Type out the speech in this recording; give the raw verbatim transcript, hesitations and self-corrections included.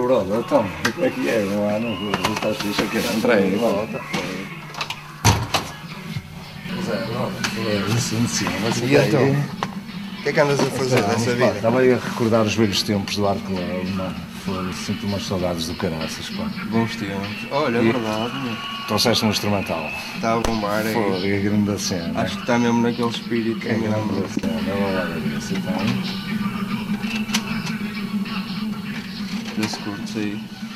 brother, então, como é que é? Não há, não vou estar fixe aqui, entrei, volta. Zé, não, isso não sim, mas e então? O que é que andas a fazer dessa vida? Estava aí a recordar os velhos tempos do Arco Leve, mano. Foi, sinto umas saudades do caraças, pá. Bons tempos. Olha, é verdade, meu. Trouxeste um instrumental. Está a bombar aí. Foi, a grande cena. Acho que está mesmo naquele espírito. É grande cena, olha lá disso, então. Desse curto aí.